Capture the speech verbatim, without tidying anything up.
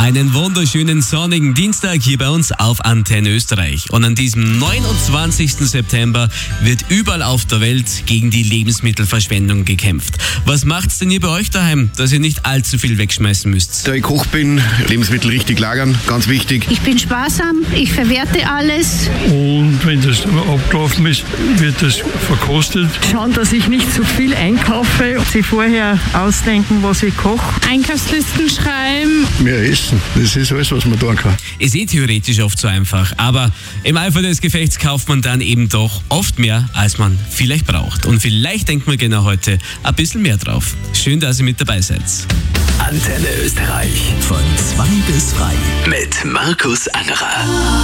Einen wunderschönen sonnigen Dienstag hier bei uns auf Antenne Österreich. Und an diesem neunundzwanzigsten September wird überall auf der Welt gegen die Lebensmittelverschwendung gekämpft. Was macht's denn ihr bei euch daheim, dass ihr nicht allzu viel wegschmeißen müsst? Da ich Koch bin, Lebensmittel richtig lagern, ganz wichtig. Ich bin sparsam, ich verwerte alles. Und wenn das abgelaufen ist, wird das verkostet. Schauen, dass ich nicht zu viel einkaufe. Sie vorher ausdenken, was ich koche. Einkaufslisten schreiben. Mehr essen, das ist alles, was man tun kann. Ist eh theoretisch oft so einfach, aber im Eifer des Gefechts kauft man dann eben doch oft mehr, als man vielleicht braucht. Und vielleicht denkt man genau heute ein bisschen mehr drauf. Schön, dass ihr mit dabei seid. Antenne Österreich von zwei bis drei mit Markus Angerer.